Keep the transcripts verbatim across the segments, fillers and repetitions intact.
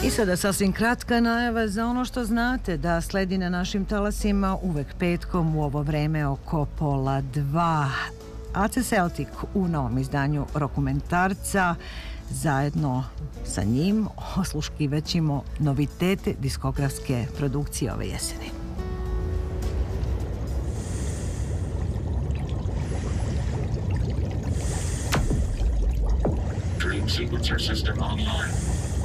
I sada sasvim kratka najava za ono što znate da sledi na našim talasima uvek petkom u ovo vreme oko pola dva. A C Celtic u novom izdanju Rokumentarca. Zajedno sa njim osluškivaćemo novitete diskografske produkcije ove jeseni. Dream sequencer system online.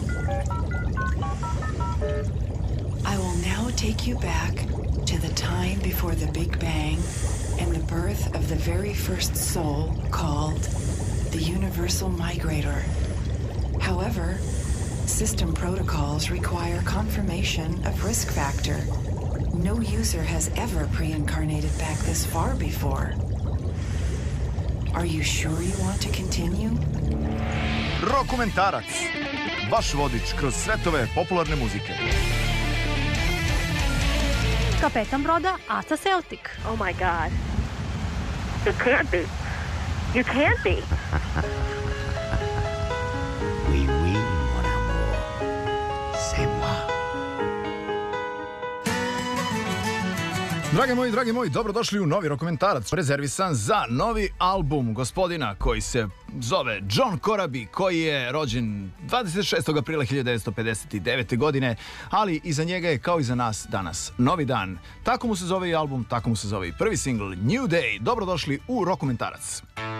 I will now take you back to the time before the Big Bang and the birth of the very first soul called the Universal Migrator. However, system protocols require confirmation of risk factor. No user has ever pre-incarnated back this far before. Are you sure you want to continue? Rokumentarac. Vaš vodič kroz svetove popularne muzike. Kapetan broda A C Celtic. Oh my God. It can't be. You can't be. Oui, oui, mon amour. C'est moi. Dragi moji, dragi moji, dobrodošli u novi Rokumentarac, rezervisan za novi album gospodina koji se zove John Corabi, koji je rođen dvadeset šestog aprila hiljadu devetsto pedeset devete. godine, ali iza njega je kao i za nas danas novi dan. Tako mu se zove i album, tako mu se zove i prvi singl New Day. Dobrodošli u Rokumentarac.